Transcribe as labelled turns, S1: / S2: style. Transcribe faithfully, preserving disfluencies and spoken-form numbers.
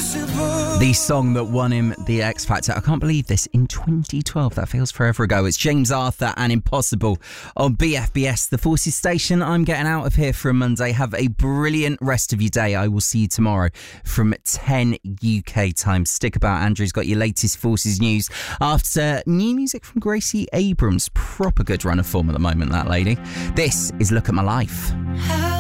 S1: The song that won him the X Factor. I can't believe this. In twenty twelve, that feels forever ago. It's James Arthur and Impossible on B F B S, the Forces station. I'm getting out of here for a Monday. Have a brilliant rest of your day. I will see you tomorrow from ten U K time. Stick about. Andrew's got your latest Forces news after new music from Gracie Abrams. Proper good run of form at the moment, that lady. This is Look at My Life.